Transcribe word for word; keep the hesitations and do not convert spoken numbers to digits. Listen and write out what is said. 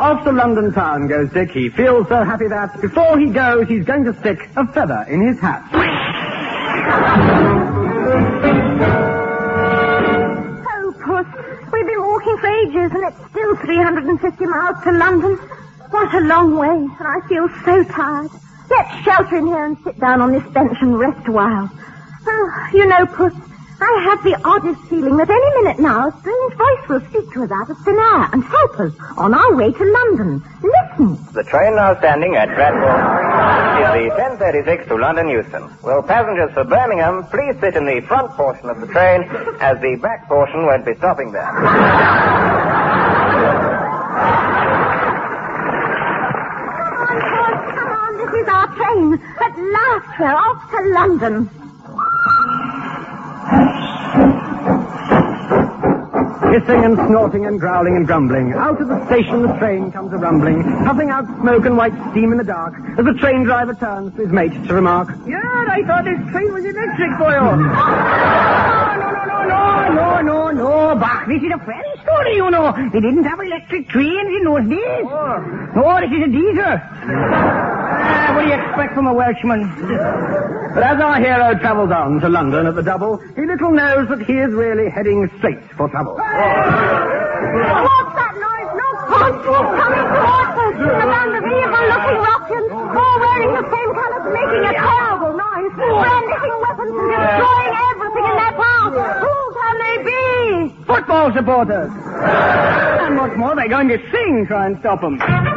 Off to London town goes Dick. He feels so happy that before he goes, he's going to stick a feather in his hat. Oh, Puss, we've been walking for ages and it's still three hundred fifty miles to London. What a long way, and I feel so tired. Let's shelter in here and sit down on this bench and rest a while. Oh, you know, Puss, I have the oddest feeling that any minute now a strange voice will speak to us out of thin air and help us on our way to London. Listen. The train now standing at platform is the ten thirty-six to London Euston. Will passengers for Birmingham please sit in the front portion of the train, as the back portion won't be stopping there. This is our train. At last we're off to London. Hissing and snorting and growling and grumbling, out of the station the train comes a rumbling, puffing out smoke and white steam in the dark, as the train driver turns to his mate to remark, "Yeah, I thought this train was electric for you." "No, no, no, no, no, no, no, Bach, this is a fairy story, you know. They didn't have electric trains in those days. Oh. No, this is a diesel. Ah, what do you expect from a Welshman?" But as our hero travels on to London at the double, he little knows that he is really heading straight for trouble. What's that noise? No, Puss, coming towards us. A band of evil-looking ruffians, all wearing the same colours, making a terrible noise, brandishing weapons and destroying everything in their path. Who can they be? Football supporters. And what's more, they're going to sing, try and stop them.